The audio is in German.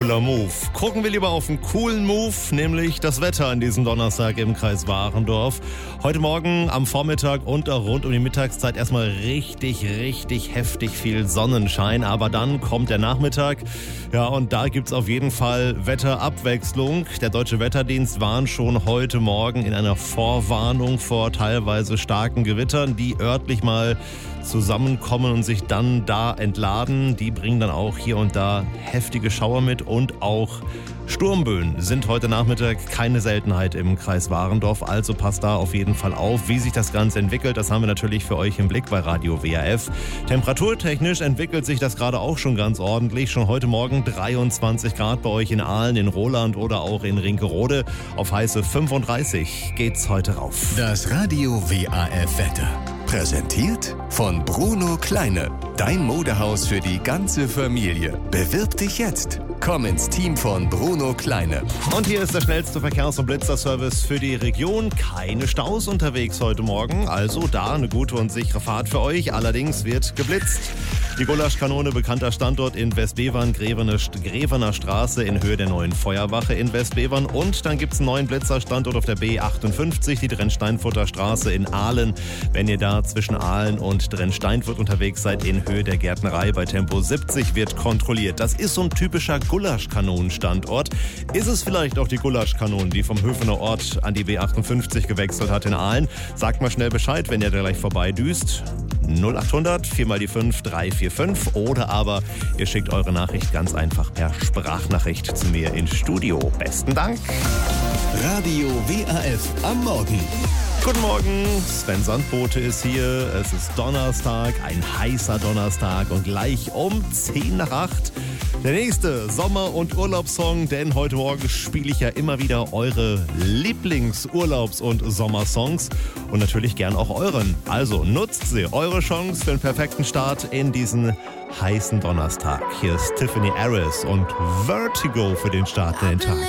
cooler Move. Gucken wir lieber auf einen coolen Move, nämlich das Wetter an diesem Donnerstag im Kreis Warendorf. Heute Morgen am Vormittag und auch rund um die Mittagszeit erstmal richtig heftig viel Sonnenschein. Aber dann kommt der Nachmittag. Ja, und da gibt's auf jeden Fall Wetterabwechslung. Der Deutsche Wetterdienst warnt schon heute Morgen in einer Vorwarnung vor teilweise starken Gewittern, die örtlich mal zusammenkommen und sich dann da entladen. Die bringen dann auch hier und da heftige Schauer mit und auch Sturmböen sind heute Nachmittag keine Seltenheit im Kreis Warendorf. Also passt da auf jeden Fall auf, wie sich das Ganze entwickelt. Das haben wir natürlich für euch im Blick bei Radio WRF. Temperaturtechnisch entwickelt sich das gerade auch schon ganz ordentlich. Schon heute Morgen 23 Grad bei euch in Aalen, in Roland oder auch in Rinkerode. Auf heiße 35 geht's heute rauf. Das Radio WRF Wetter. Präsentiert von Bruno Kleine. Dein Modehaus für die ganze Familie. Bewirb dich jetzt. Komm ins Team von Bruno Kleine. Und hier ist der schnellste Verkehrs- und Blitzerservice für die Region. Keine Staus unterwegs heute Morgen. Also da eine gute und sichere Fahrt für euch. Allerdings wird geblitzt. Die Gulaschkanone, bekannter Standort in Westbevern, Grevener Straße in Höhe der neuen Feuerwache in Westbevern. Und dann gibt es einen neuen Blitzerstandort auf der B58, die Drensteinfurter Straße in Aalen. Wenn ihr da zwischen Aalen und Drensteinfurt unterwegs seid, in Höhe der Gärtnerei bei Tempo 70 wird kontrolliert. Das ist so ein typischer Gulaschkanonenstandort. Ist es vielleicht auch die Gulaschkanone, die vom Höfener Ort an die B58 gewechselt hat in Aalen? Sagt mal schnell Bescheid, wenn ihr da gleich vorbeidüst. 0800 4x5 345 oder aber ihr schickt eure Nachricht ganz einfach per Sprachnachricht zu mir ins Studio. Besten Dank. Radio WRF am Morgen. Guten Morgen, Sven Sandbote ist hier. Es ist Donnerstag, ein heißer Donnerstag und gleich um 10 nach 8 der nächste Sommer- und Urlaubssong, denn heute Morgen spiele ich ja immer wieder eure Lieblingsurlaubs- und Sommersongs und natürlich gern auch euren. Also nutzt sie, eure Chance für den perfekten Start in diesen heißen Donnerstag. Hier ist Tiffany Harris und Vertigo für den Start in den Tag.